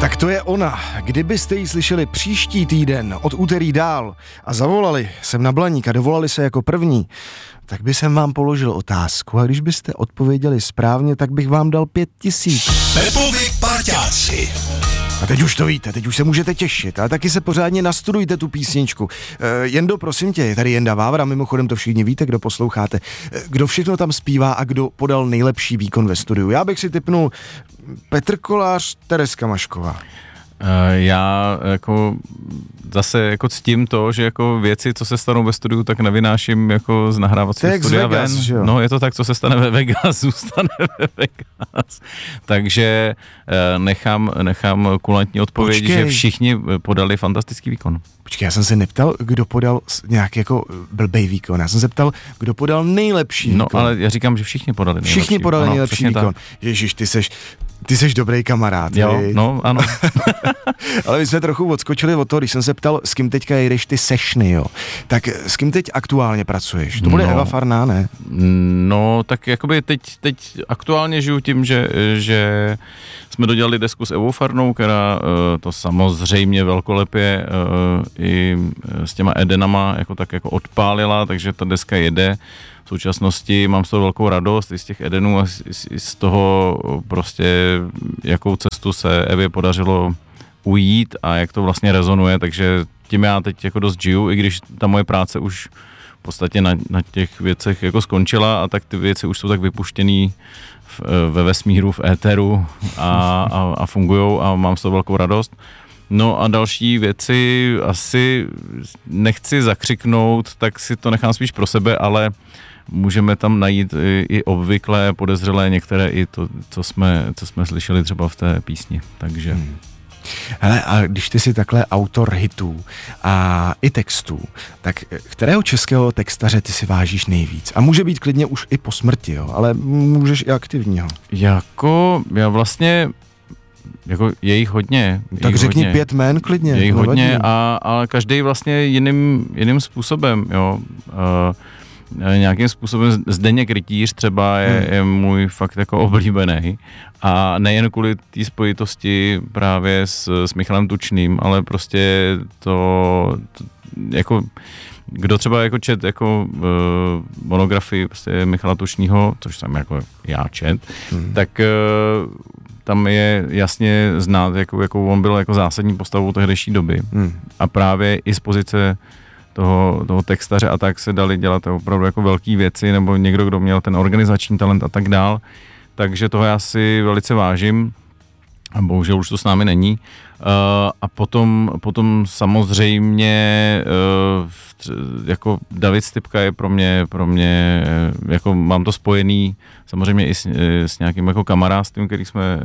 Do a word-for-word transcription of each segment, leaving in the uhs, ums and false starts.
Tak to je ona. Kdybyste ji slyšeli příští týden od úterý dál a zavolali sem na Blaník a dovolali se jako první, tak by jsem vám položil otázku a když byste odpověděli správně, tak bych vám dal pět tisíc. Pepovi parťáci. A teď už to víte, teď už se můžete těšit, ale taky se pořádně nastudujte tu písničku. E, Jendo, prosím tě, je tady Jenda Vávra, mimochodem to všichni víte, kdo posloucháte. E, kdo všechno tam zpívá a kdo podal nejlepší výkon ve studiu? Já bych si tipnul Petr Kolář, Tereska Mašková. Já jako zase jako ctím to, že jako věci, co se stanou ve studiu, tak nevynáším jako z nahrávacího studia Vegas, ven. že jo? No je to tak, co se stane ve Vegas, zůstane ve Vegas. Takže nechám, nechám kulantní odpověď, Počkej. že všichni podali fantastický výkon. Počkej, já jsem se neptal, kdo podal nějaký jako blbej výkon. Já jsem se ptal, kdo podal nejlepší výkon. No ale já říkám, že všichni podali nejlepší. Všichni podali ano, nejlepší výkon. Tak. Ježiš, ty seš, ty seš dobrý kamarád. Jo, vy. no ano. Ale my jsme trochu odskočili od toho, když jsem se ptal, s kým teďka jedeš ty sešny, jo. Tak s kým teď aktuálně pracuješ? To bude no, Eva Farná, ne? No, tak jakoby teď, teď aktuálně žiju tím, že, že jsme dodělali desku s Evou Farnou, která to samozřejmě velkolepě i s těma Edenama jako tak jako odpálila, takže ta deska jede. V současnosti mám z toho velkou radost i z těch Edenů a i z toho prostě, jakou cestu se Evě podařilo ujít a jak to vlastně rezonuje, takže tím já teď jako dost žiju, i když ta moje práce už v podstatě na, na těch věcech jako skončila a tak ty věci už jsou tak vypuštěný v, ve vesmíru, v éteru a, a, a fungujou a mám z toho velkou radost. No a další věci asi nechci zakřiknout, tak si to nechám spíš pro sebe, ale můžeme tam najít i, i obvyklé podezřelé některé i to, co jsme, co jsme slyšeli třeba v té písni, takže... Hmm. Hele, a když ty jsi takhle autor hitů a i textů, tak kterého českého textaře ty si vážíš nejvíc? A může být klidně už i po smrti, jo, ale můžeš i aktivního. Jako, já vlastně, jako je jich hodně. Tak jich řekni hodně. pět jmen klidně. Je jich no hodně, a, a každý vlastně jiným, jiným způsobem, jo. Uh, nějakým způsobem Zdeněk Rytíř třeba je, hmm. je můj fakt jako oblíbený a nejen kvůli té spojitosti právě s, s Michalem Tučným, ale prostě to, to jako kdo třeba jako čet jako uh, monografii prostě Michala Tučnýho, což jsem jako já čet, hmm. tak uh, tam je jasně znát, jako, jako on byl jako zásadní postavou tehdejší doby hmm. a právě i z pozice toho, toho textaře a tak se dali dělat opravdu jako velký věci, nebo někdo, kdo měl ten organizační talent a tak dál. Takže toho já si velice vážím a bohužel už to s námi není. Uh, a potom, potom samozřejmě uh, jako David Stypka je pro mě, pro mě jako mám to spojený samozřejmě i s, s nějakým jako kamarádstvím, který jsme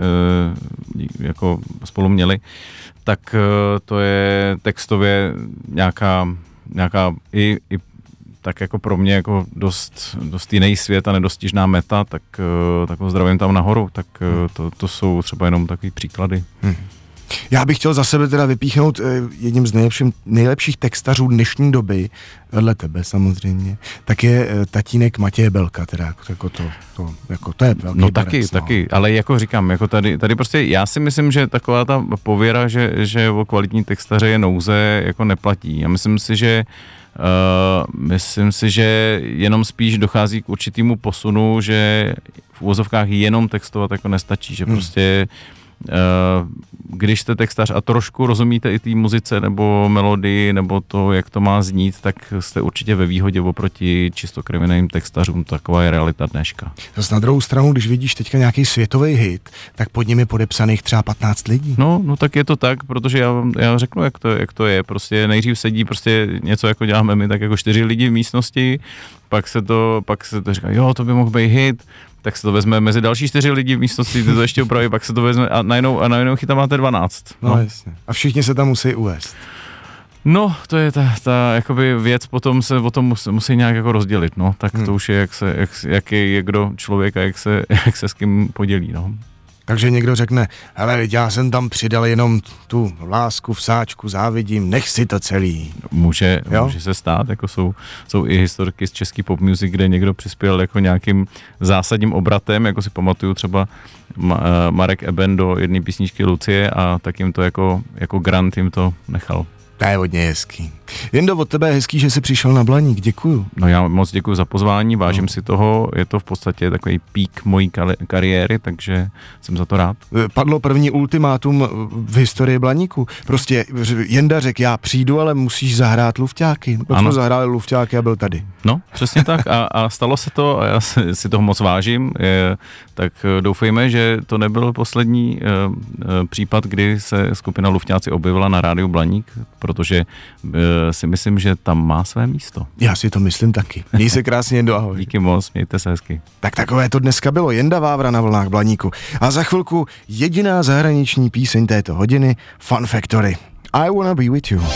uh, jako spolu měli, tak uh, to je textově nějaká nějaká i, i tak jako pro mě jako dost, dost jiný svět a nedostižná meta, tak, tak ho zdravím tam nahoru, tak to, to jsou třeba jenom takový příklady. Hmm. Já bych chtěl za sebe teda vypíchnout jedním z nejlepším, nejlepších textařů dnešní doby, vedle tebe samozřejmě, tak je tatínek Matěje Belka, teda jako to, to, jako to je velký No berec, taky, no. taky, ale jako říkám, jako tady, tady prostě já si myslím, že taková ta pověra, že, že o kvalitní textaře je nouze, jako neplatí. Já myslím si, že Uh, myslím si, že jenom spíš dochází k určitému posunu, že v uvozovkách jenom textovat jako nestačí, že hmm. prostě uh, když jste textař a trošku rozumíte i té muzice nebo melodii nebo to, jak to má znít, tak jste určitě ve výhodě oproti čistokrevným textařům, taková je realita dneška. Zase na druhou stranu, když vidíš teďka nějaký světový hit, tak pod ním je podepsaných třeba patnáct lidí. No, no tak je to tak, protože já, já řeknu, jak to, jak to je, prostě nejdřív sedí prostě něco, jako děláme my, tak jako čtyři lidi v místnosti, pak se to, pak se to říká, jo, to by mohl být hit, tak se to vezme mezi další čtyři lidi v místnosti, ty to ještě upraví, pak se to vezme a najednou, a najednou chytá máte dvanáct. No, no jasně. A všichni se tam musí uvést. No, to je ta, ta jakoby věc, potom se o tom musí, musí nějak jako rozdělit, no, tak hmm. to už je, jak se, jak, jaký je kdo člověk a jak se, jak se s kým podělí, no. Takže někdo řekne, hele, já jsem tam přidal jenom tu lásku v sáčku, závidím, nech si to celý. Může, může se stát, jako jsou, jsou i historky z český pop music, kde někdo přispěl jako nějakým zásadním obratem, jako si pamatuju třeba Ma, Marek Eben do jedné písničky Lucie a tak jim to jako, jako grant jim to nechal. To je hodně hezký. Jendo, od tebe je hezký, že jsi přišel na Blaník, děkuju. No já moc děkuji za pozvání, vážím no. si toho, je to v podstatě takový pík mojí kariéry, takže jsem za to rád. Padlo první ultimátum v historii Blaníku. Prostě Jenda řekl, já přijdu, ale musíš zahrát Lufťáky. Pak jsme zahráli Lufťáky a byl tady. No, přesně tak a, a stalo se to a já si, si toho moc vážím, je, tak doufejme, že to nebyl poslední e, e, případ, kdy se skupina Lufťáci objevila na rádiu Blaník, protože e, si myslím, že tam má své místo. Já si to myslím taky. Měj se krásně, Jendo, ahoj. Díky moc, mějte se hezky. Tak takové to dneska bylo. Jenda Vávra na vlnách Blaníku. A za chvilku jediná zahraniční píseň této hodiny, Fun Factory. I wanna be with you.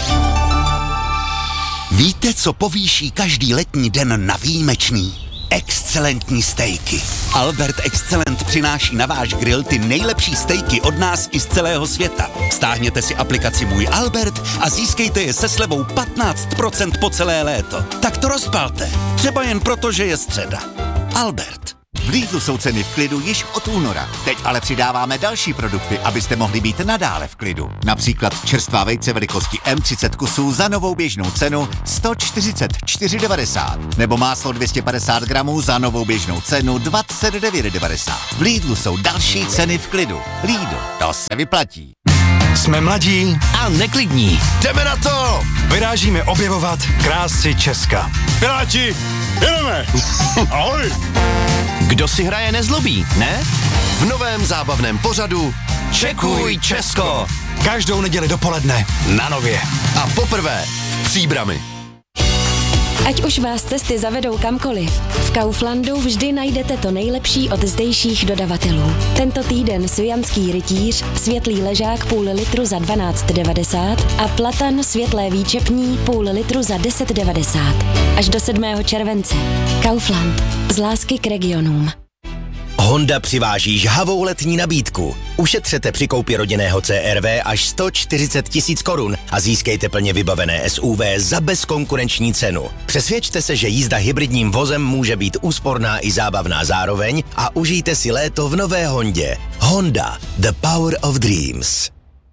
Víte, co povýší každý letní den na výjimečný? Excelentní stejky. Albert Excelent přináší na váš grill ty nejlepší stejky od nás i z celého světa. Stáhněte si aplikaci Můj Albert a získejte je se slevou patnáct procent po celé léto. Tak to rozpalte. Třeba jen proto, že je středa. Albert. V Lidlu jsou ceny v klidu již od února. Teď ale přidáváme další produkty, abyste mohli být nadále v klidu. Například čerstvá vejce velikosti M třicet kusů za novou běžnou cenu sto čtyřicet čtyři devadesát. Nebo máslo dvě stě padesát gramů za novou běžnou cenu dvacet devět devadesát. V Lidlu jsou další ceny v klidu. Lidl, to se vyplatí. Jsme mladí a neklidní. Jdeme na to! Vyrážíme objevovat krásy Česka. Piráti, jedeme! Ahoj! Kdo si hraje nezlobí, ne? V novém zábavném pořadu Čekuj Česko! každou neděli dopoledne Na Nově. a poprvé v Příbrami. Ať už vás cesty zavedou kamkoliv, v Kauflandu vždy najdete to nejlepší od zdejších dodavatelů. Tento týden Svijanský rytíř, světlý ležák půl litru za dvanáct devadesát a platan světlé výčepní půl litru za deset devadesát. Až do sedmého července. Kaufland. Z lásky k regionům. Honda přiváží žhavou letní nabídku. Ušetřete při koupi rodinného C R V až sto čtyřicet tisíc korun a získejte plně vybavené S U V za bezkonkurenční cenu. Přesvědčte se, že jízda hybridním vozem může být úsporná i zábavná zároveň a užijte si léto v nové Hondě. Honda. The Power of Dreams.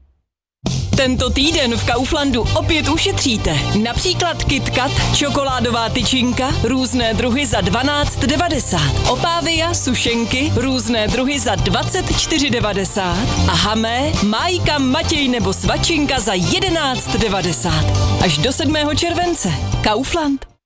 Tento týden v Kauflandu opět ušetříte. Například KitKat, čokoládová tyčinka, různé druhy za dvanáct devadesát. Opávia, sušenky, různé druhy za dvacet čtyři devadesát. A Hamé, Májka, Matěj nebo Svačinka za jedenáct devadesát. Až do sedmého července. Kaufland.